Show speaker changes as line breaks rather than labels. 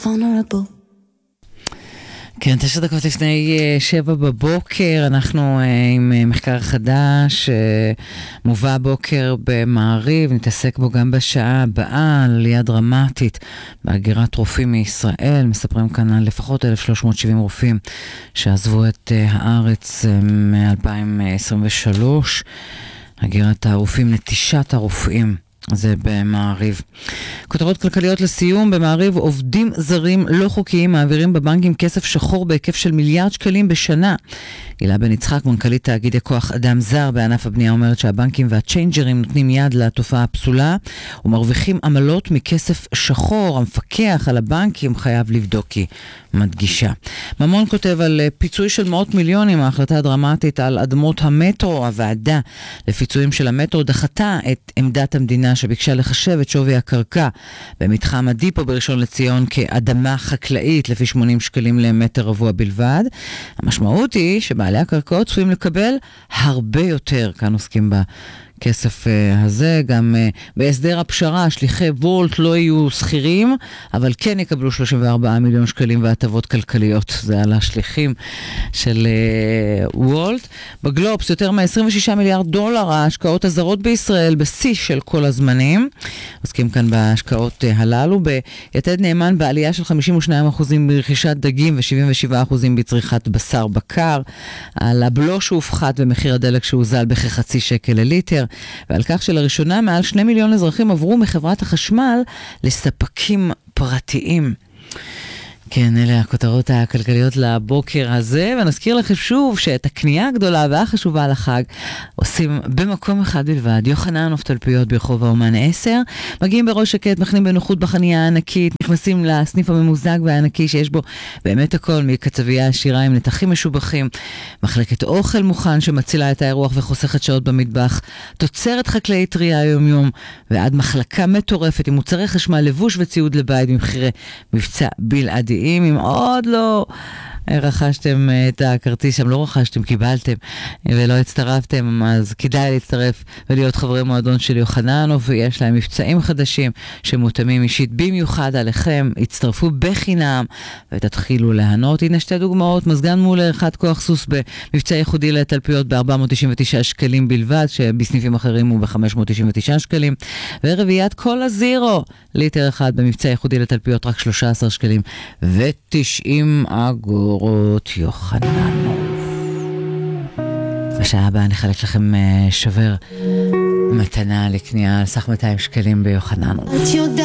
vulnerable.
כן, 9 דקות לפני 7 בבוקר, אנחנו עם מחקר חדש מובא בוקר במעריב, נתעסק בו גם בשעה הבאה, עלייה דרמטית בהגירת רופאים מישראל. מספרים כאן על לפחות 1,370 רופאים שעזבו את הארץ מ-2023. הגירת הרופאים, נטישת הרופאים. זה במעריב. כותרות כלכליות לסיום. במעריב, עובדים זרים לא חוקיים מעבירים בבנקים כסף שחור בהיקף של מיליארד שקלים בשנה. הילה בן יצחק, מנכ"לית תאגיד כוח אדם זר בענף הבנייה, אומרת שהבנקים והצ'יינג'רים נותנים יד לתופעה הפסולה ומרוויחים עמלות מכסף שחור. המפקח על הבנקים חייב לבדוק, כי מדגישה. ממון כותב על פיצוי של מאות מיליונים, ההחלטה הדרמטית על אדמות המטרו. הוועדה לפיצויים של המטרו דחתה את עמדת המדינה שביקשה לחשב את שווי הקרקע במתחם הדיפו בראשון לציון כאדמה חקלאית לפי 80 שקלים למטר רבוע בלבד. המשמעות היא שבעלי הקרקעות צפויים לקבל הרבה יותר. כאן עוסקים בכסף הזה. גם בהסדר הפשרה, שליחי וולט לא יהיו שכירים, אבל כן יקבלו 34 מיליון שקלים והטבות כלכליות. זה על השליחים של וולט. בגלובס, יותר מ-26 מיליארד דולר ההשקעות הזרות בישראל בשיא של כל הזמנים. עוסקים כאן בהשקעות הללו. ביתד נאמן בעלייה של 52% ברכישת דגים ו-77% בצריכת בשר בקר. על הבלו שהופחת ומחיר הדלק שהוזל בכחצי שקל לליטר. ועל כך שלראשונה מעל 2 מיליון אזרחים עברו מחברת החשמל לספקים פרטיים. כן, אלה הכותרות הכלכליות לבוקר הזה, ונזכיר לכם שוב שאת הקנייה הגדולה והחשובה לחג עושים במקום אחד בלבד. יוחננוף תלפיות ברחוב האומן 10, מגיעים בראש שקט, מכנים בנוחות בחניה הענקית, נכנסים לסניף הממוזג והענקי שיש בו באמת הכל, מקצבייה עשירה עם נתחים משובחים, מחלקת אוכל מוכן שמצילה את האירוח וחוסכת שעות במטבח, תוצרת חקלאית טריה יום-יום, ועד מחלקה מטורפת עם מוצרי חשמל, לבוש וציוד לבית במחירי מבצע בלעדי. אם עוד לא רכשתם את הכרטיס שם, לא רכשתם, קיבלתם ולא הצטרפתם, אז כדאי להצטרף ולהיות חברי מועדון של יוחננוף, ויש להם מבצעים חדשים שמותאמים אישית במיוחד עליכם. הצטרפו בחינם ותתחילו להנות. הנה שתי דוגמאות: מזגן מולר 1 כוח סוס במבצע ייחודי לתלפיות ב-499 שקלים בלבד, שבסניפים אחרים הוא ב-599 שקלים, ורביעיית קולה זירו ליטר אחד במבצע ייחודי לתלפיות רק 13 שקלים ו-90 אגורות. יוחננוף. בשעה הבאה נחלק לכם שובר מתנה לקנייה על סך 200 שקלים ביוחננוף.